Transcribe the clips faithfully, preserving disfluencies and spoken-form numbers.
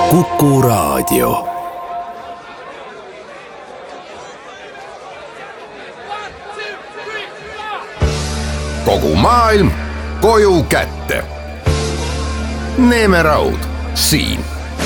Kuku Raadio. Kogu maailm koju kätte. Neeme Raud siin.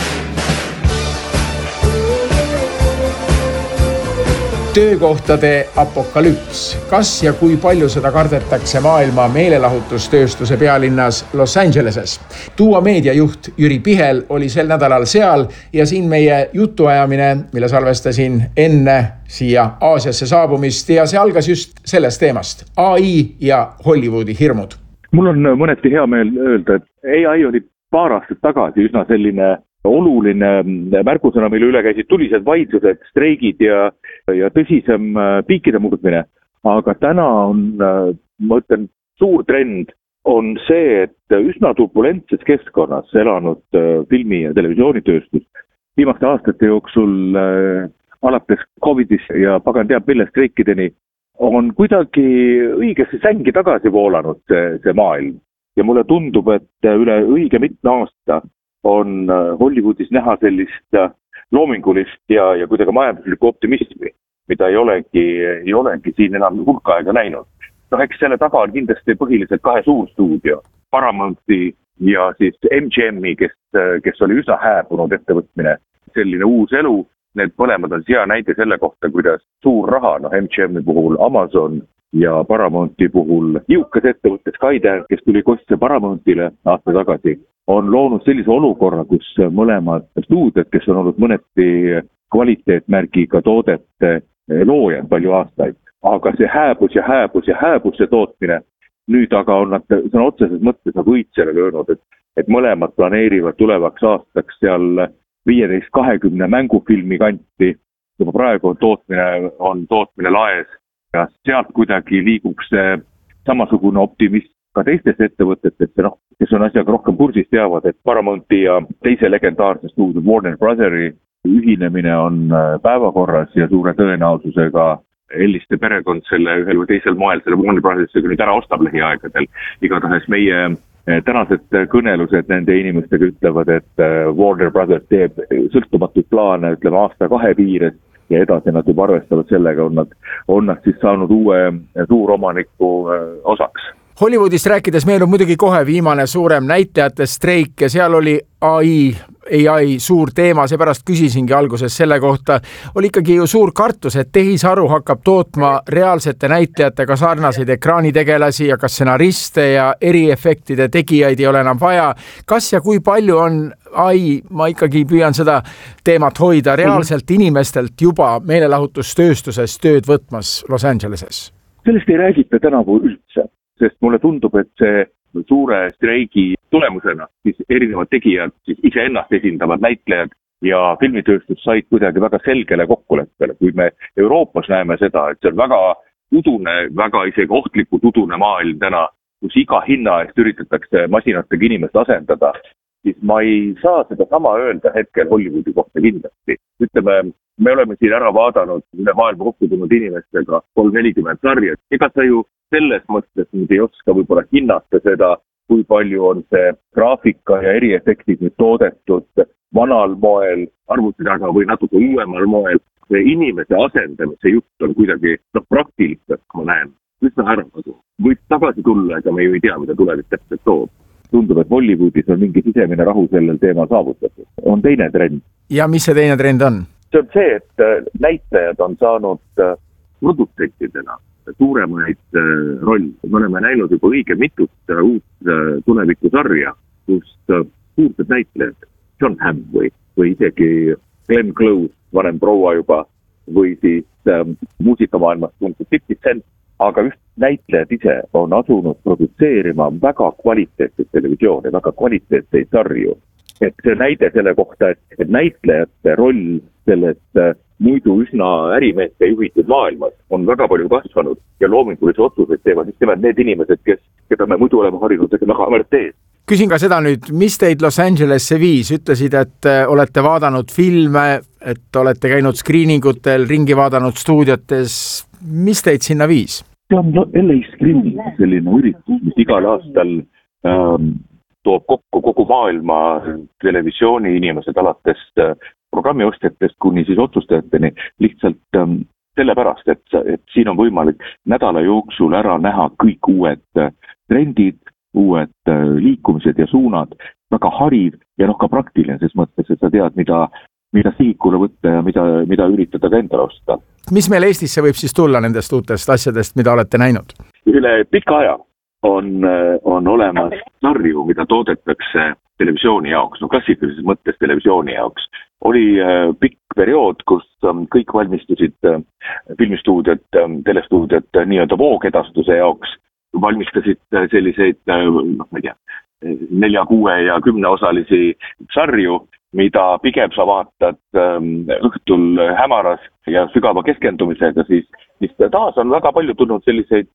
Töökohtade apokalüps. Kas ja kui palju seda kardetakse maailma meelelahutustööstuse pealinnas Los Angeleses? Tuua meediajuht Jüri Pihel oli sel nädalal seal ja siin meie jutuajamine, mille salvestasin enne siia Aasiasse saabumist ja see algas just sellest teemast. A I ja Hollywoodi hirmud. Mul on mõneti hea meel öelda, et A I oli paar aastat tagasi üsna selline oluline märkusõna, mille üle käisid tulised vaidlused, streigid ja, ja tõsisem piikide murdmine. Aga täna on, ma ütlen, suur trend on see, et üsna turbulentses keskkonnas elanud filmi- ja televisioonitööstus viimaste aastate jooksul alates Covidis ja pagan teab mille streikideni on kuidagi õigesse sängi tagasi voolanud see, see maailm. Ja mulle tundub, et üle õige mitme aasta on Hollywoodis näha sellist loomingulist ja, ja kuidagi majanduslikku optimismi, mida ei olegi, ei olegi siin enam hulka aega näinud. No eks selle taga on kindlasti põhiliselt kahe suurstuudio, Paramounti ja siis M G M-i, kes, kes oli üsna hääbunud ettevõtmine. Selline uus elu, need mõlemad on hea näide selle kohta, kuidas suur raha, no M G M-i puhul Amazon ja Paramounti puhul jõukas ettevõtte Skydance, kes tuli kostse Paramountile aasta tagasi, on loonud sellise olukorra, kus mõlemad stuudiod, kes on olnud mõneti kvaliteetmärgiga toodete loojad palju aastaid. Aga see hääbus ja hääbus ja hääbus see tootmine, nüüd aga on nad sõna otseses mõttes nagu õitsele löönud, et, et mõlemad planeerivad tulevaks aastaks seal viieteist kahekümne mängufilmi kanti. Juba praegu on tootmine, on tootmine laes ja sealt kuidagi liiguks samasugune optimism ka teistes ettevõtetesse, noh, kes on asjaga rohkem kursis teavad, et Paramounti ja teise legendaarse stuudio Warner Brotheri ühinemine on päevakorras ja suure tõenäosusega Elliste perekond selle ühel või teisel moel selle Warner Brothersega nüüd ära ostab lähiaegadel. Igatahes meie tänased kõnelused nende inimestega ütlevad, et Warner Brothers teeb sõltumatuid plaane, ütleme aasta kahe piires ja edasi nad juba arvestavad sellega, on nad, on nad siis saanud uue suuromaniku osaks. Hollywoodist rääkides meil on muidugi kohe viimane suurem näitlejate streik ja seal oli A I, A I suur teema, seepärast küsisingi alguses selle kohta. Oli ikkagi ju suur kartus, et tehisaru hakkab tootma reaalsete näitlejatega sarnaseid ekraanitegelasi ja ka stsenariste ja eriefektide tegijaid ei ole enam vaja. Kas ja kui palju on A I, ma ikkagi püüan seda teemat hoida, reaalselt inimestelt juba meelelahutustööstuses tööd võtmas Los Angeleses? Sellest ei räägita tänavu üldse. Sest mulle tundub, et see suure streigi tulemusena siis erinevad tegijad, siis ise ennast esindavad näitlejad ja filmitööstus said kuidagi väga selgele kokkuleppele. Kui me Euroopas näeme seda, et see on väga udune, väga isegi ohtlikult udune maailm täna, kus iga hinna eest üritatakse masinatega inimest asendada, siis ma ei saa seda sama öelda hetkel Hollywoodi kohta kindlasti. Ütleme, me oleme siin ära vaadanud üle maailma kokku tulnud inimestega kolm nelikümmend sarjad. Ega sa ju selles mõttes nüüd ei oska võib-olla hinnata seda, kui palju on see graafika ja eriefektid nüüd toodetud vanal moel, arvuti taga või natuke uuemal moel. See inimese asendamise jutt on kuidagi no, praktiliselt, ma näen, üsna ära kadu. Võid tagasi tulla, ega me ju ei tea, mida tulevik täpselt toob. Tundub, et Hollywoodis on mingi sisemine rahu sellel teemal saavutatud. On teine trend. Ja mis see teine trend on? See on see, et näitlejad on saanud produtsentidena suuremaid roll. Me oleme näinud juba õige mitut uut tulevikusarja, kus suurted näitlejad, John Hamm või, või isegi Glenn Close, vanem proua juba, või siis ähm, muusikamaailmast tuntud fifty cent, aga just näitlejad ise on asunud produtseerima väga kvaliteetseid televisioone, väga kvaliteetseid sarju. Et see näide selle kohta, et, et näitlejate roll sellest äh, muidu üsna ärimeeste juhitud maailmas on väga palju kasvanud ja loomingulisi otsuseid teevad just nimelt need inimesed, kes, keda me muidu oleme harinud tegema kaamerateed. Küsin ka seda nüüd, mis teid Los Angelesse viis? Ütlesid, et olete vaadanud filme, et olete käinud screeningutel, ringi vaadanud stuudiotes. Mis teid sinna viis? See on L A Screening, selline üritus, mis igal aastal ähm, toob kokku kogu maailma televisiooni inimesed alates programmiostjatest kuni siis otsustajateni lihtsalt sellepärast, et, et siin on võimalik nädala jooksul ära näha kõik uued trendid, uued liikumised ja suunad, väga hariv ja noh ka praktiline, ses mõttes, et sa tead, mida, mida sihikule võtta ja mida, mida üritada ka endale osta. Mis meil Eestisse võib siis tulla nendest uutest asjadest, mida olete näinud? Üle pika aja on, on olemas sarju, mida toodetakse televisiooni jaoks, no klassikalises mõttes televisiooni jaoks. Oli pikk periood, kus kõik valmistusid filmistuudiot, telestuudiot nii-öelda voogedastuse jaoks, valmistasid selliseid, noh ma ei tea, nelja, kuue ja kümne osalisi sarju, mida pigem sa vaatad õhtul hämaras ja sügava keskendumisega, siis, siis taas on väga palju tulnud selliseid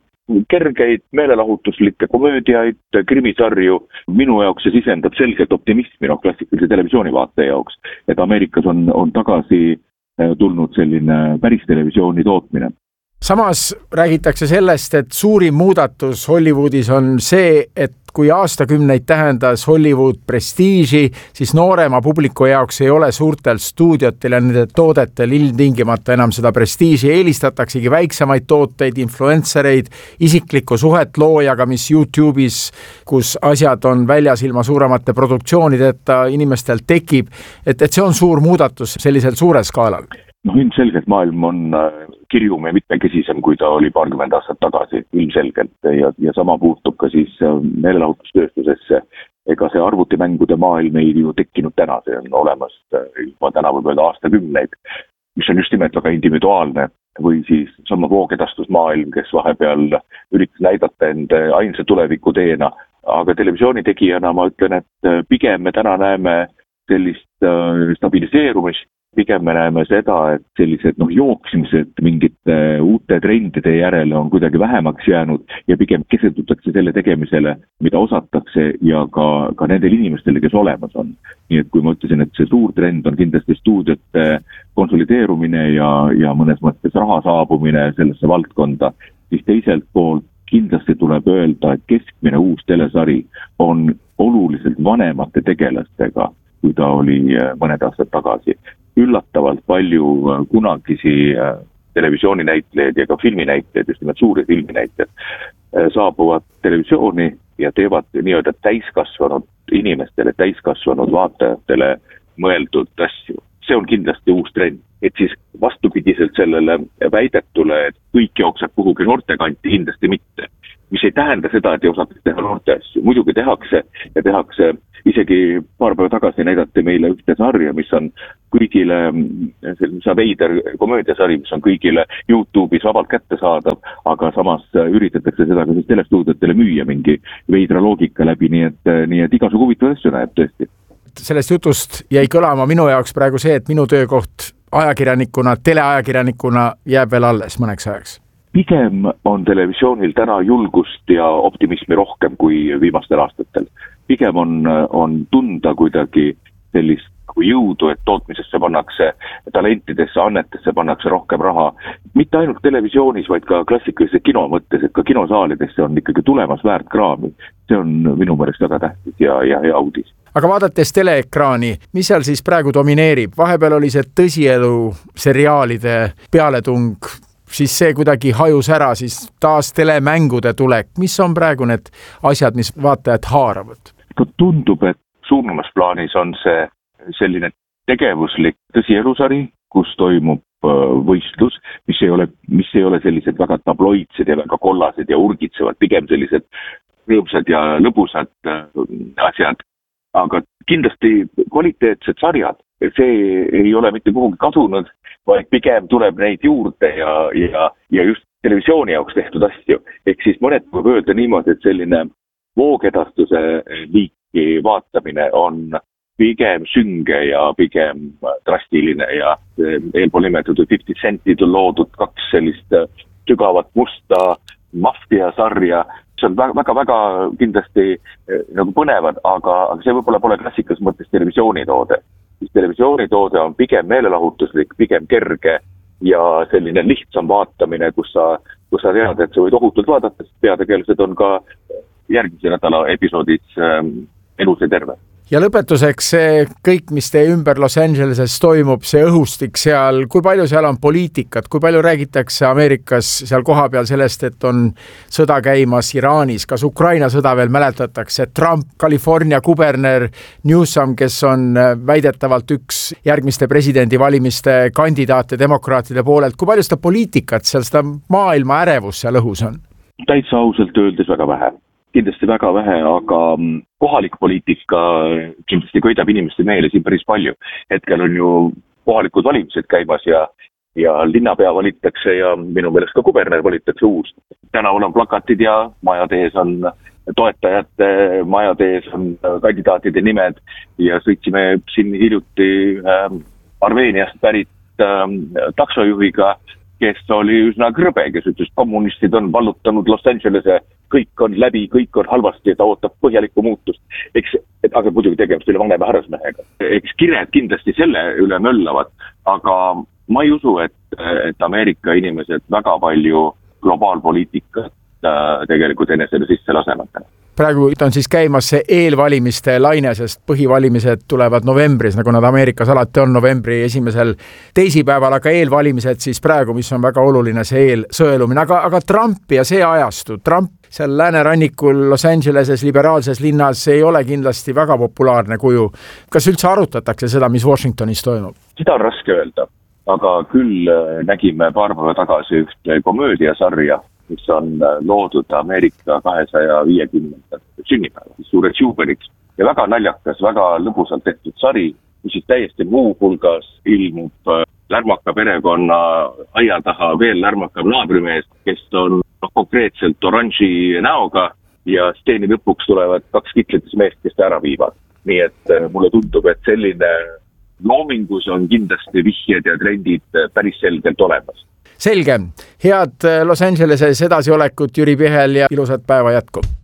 kergeid, meelelahutuslikke komöödiaid, krimisarju. Minu jaoks see sisendab selgelt optimismi no, klassikalise televisioonivaate jaoks, et Ameerikas on, on tagasi tulnud selline päris televisiooni tootmine. Samas räägitakse sellest, et suurim muudatus Hollywoodis on see, et kui aastakümneid tähendas Hollywood prestiiži, siis noorema publiku jaoks ei ole suurtel stuudiotil ja nende toodetel ilmtingimata enam seda prestiiži. Eelistataksegi väiksemaid tooteid, influencereid, isiklikku suhet loojaga, mis YouTube'is, kus asjad on väljas ilma suuremate produktsioonideta, inimestel tekib, et, et see on suur muudatus sellisel suurel skaalal. No ilmselgelt maailm on kirjum ja mitmekesisem, kui ta oli paarkümmend aastat tagasi, ilmselgelt. Ja, ja sama puutub ka siis meelelahutustööstusesse. Ega see arvutimängude maailm ei ju tekkinud täna, see on olemas juba täna võib öelda aastakümneid, mis on just nimelt väga individuaalne. Või siis sama voogedastusmaailm, kes vahepeal üritas näidata enda ainsa tuleviku teena. Aga televisiooni tegijana ma ütlen, et pigem me täna näeme sellist stabiliseerumist, pigem me näeme seda, et sellised noh, jooksimised mingite uute trendide järele on kuidagi vähemaks jäänud ja pigem kesetutakse selle tegemisele, mida osatakse ja ka, ka nendel inimestele, kes olemas on. Nii et kui ma ütlesin, et see suur trend on kindlasti stuudiote konsolideerumine ja, ja mõnes mõttes raha saabumine sellesse valdkonda, siis teiselt poolt kindlasti tuleb öelda, et keskmine uus telesari on oluliselt vanemate tegelastega, kui ta oli mõned aastad tagasi. Üllatavalt palju kunagisi televisiooninäitlejaid ja ka filminäitlejaid, just nimelt suuri filminäitlejaid, saabuvad televisiooni ja teevad nii-öelda täiskasvanud inimestele, täiskasvanud vaatajatele mõeldud asju. See on kindlasti uus trend. Et siis vastupidiselt sellele väidetule, et kõik jookseb kuhugi noortekanti, kindlasti mitte. Mis ei tähenda seda, et ei osata teha noorte asju. Muidugi tehakse ja tehakse. Isegi paar päeva tagasi näidati meile ühte sarja, mis on kõigile, mis on veider komöödiasari, mis on kõigile YouTube'is vabalt kätte saadav, aga samas üritatakse seda ka siis telestuudiotele müüa mingi veidra loogika läbi, nii et, nii et igasugu huvitav asju näeb tõesti. Sellest jutust jäi kõlama minu jaoks praegu see, et minu töökoht ajakirjanikuna, teleajakirjanikuna jääb veel alles mõneks ajaks. Pigem on televisioonil täna julgust ja optimismi rohkem kui viimastel aastatel. Pigem on, on tunda kuidagi sellist kui jõudu, et tootmisesse pannakse, talentidesse, annetesse pannakse rohkem raha. Mitte ainult televisioonis, vaid ka klassikalise kino mõttes, et ka kinosaalidesse on ikkagi tulemas väärt kraami. See on minu mõelest väga tähtis ja, ja, ja audis. Aga vaadates teleekraani, mis seal siis praegu domineerib? Vahepeal oli see tõsielu seriaalide pealetung, siis see kuidagi hajus ära, siis taas telemängude tulek. Mis on praegu need asjad, mis vaatajad haaravad? Tundub, et suuremas plaanis on see selline tegevuslik tõsielusari, kus toimub võistlus, mis ei ole, mis ei ole sellised väga tabloidsed ja väga kollased ja urgitsevad, pigem sellised rõõmsad ja lõbusad asjad. Aga kindlasti kvaliteetsed sarjad, see ei ole mitte kuhugi kadunud, vaid pigem tuleb neid juurde ja, ja, ja just televisiooni jaoks tehtud asju. Ehk siis mõned võib öelda niimoodi, et selline voogedastuse liiki vaatamine on pigem sünge ja pigem drastiline ja eelpool nimetatud fifty centid on loodud kaks sellist sügavat musta mafiasarja, mis on väga-väga kindlasti nagu põnevad, aga, aga see võib-olla pole klassikas mõttes televisioonitoode. Televisioonitoode on pigem meelelahutuslik, pigem kerge ja selline lihtsam vaatamine, kus sa, kus sa tead, et sa võid ohutult vaadata, sest peategelised on ka järgmise nädala episoodis elus ja terve. Ja lõpetuseks see kõik, mis teie ümber Los Angeleses toimub, see õhustik seal, kui palju seal on poliitikat, kui palju räägitakse Ameerikas seal kohapeal sellest, et on sõda käimas Iraanis, kas Ukraina sõda veel mäletatakse, Trump, California kuberner Newsom, kes on väidetavalt üks järgmiste presidendivalimiste kandidaate demokraatide poolelt, kui palju seda poliitikat seal, seda maailma ärevus seal õhus on? Täitsa ausalt öeldes väga vähe. Kindlasti väga vähe, aga kohalik poliitika kindlasti köidab inimeste meele siin päris palju. Hetkel on ju kohalikud valimised käimas ja, ja linnapea valitakse ja minu meelest ka kuberner valitakse uus. Tänaval on plakatid ja majade ees on toetajate, majade ees on kandidaatide nimed ja sõitsime siin hiljuti äh, Armeeniast pärit äh, taksojuhiga, kes oli üsna krõbe, kes ütles, kommunistid on vallutanud Los Angelese, kõik on läbi, kõik on halvasti ja ta ootab põhjalikku muutust. Eks, et, aga muidugi tegemist üle vanema härrasmehega. Eks kired kindlasti selle üle möllavad, aga ma ei usu, et, et Ameerika inimesed väga palju globaalpoliitikat äh, tegelikult enesele sisse lasemata. Praegu on siis käimas see eelvalimiste laine, sest põhivalimised tulevad novembris, nagu nad Ameerikas alati on novembri esimesel teisipäeval, aga eelvalimised siis praegu, mis on väga oluline, see eelsõelumine. Aga, aga Trump ja see ajastu, Trump seal läänerannikul Los Angeleses liberaalses linnas ei ole kindlasti väga populaarne kuju. Kas üldse arutatakse seda, mis Washingtonis toimub? Seda on raske öelda, aga küll nägime paar päeva tagasi ühte komöödiasarja, mis on loodud Ameerika kahesaja viiekümnenda sünnipäeva, suureks juubeliks ja väga naljakas, väga lõbusalt tehtud sari, mis siis täiesti muu hulgas ilmub lärmaka perekonna aia taha veel lärmakam naabrimees, kes on no, konkreetselt oranži näoga ja steeni lõpuks tulevad kaks kitletis meest, kes ta ära viivad. Nii et mulle tundub, et selline loomingus on kindlasti vihjed ja trendid päris selgelt olemas. Selge. Head Los Angeleses edasiolekut, Jüri Pihel ja ilusat päeva jätku!